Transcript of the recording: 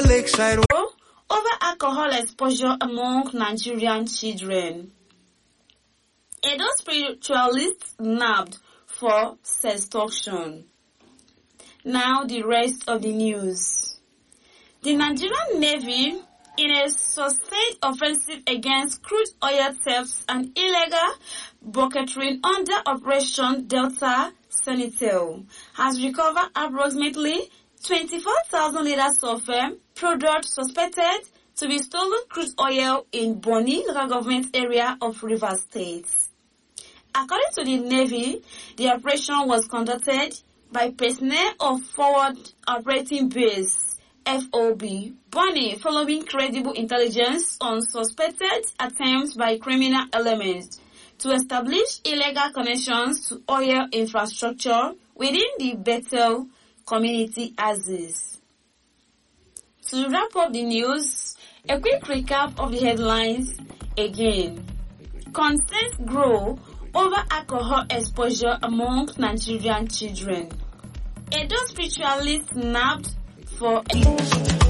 lakeside. Over alcohol exposure among Nigerian children. Edo spiritualists nabbed for sextortion. Now the rest of the news. The Nigerian Navy, in a sustained offensive against crude oil thefts and illegal bucketry under Operation Delta Sentinel, has recovered approximately 24,000 liters of product suspected to be stolen crude oil in Bonny local government area of Rivers State. According to the Navy, the operation was conducted by personnel of Forward Operating Base FOB Bonny following credible intelligence on suspected attempts by criminal elements to establish illegal connections to oil infrastructure within the Bethel community axis. To wrap up the news, a quick recap of the headlines again. Concerns grow over alcohol exposure among Nigerian children. Edo spiritualists nabbed for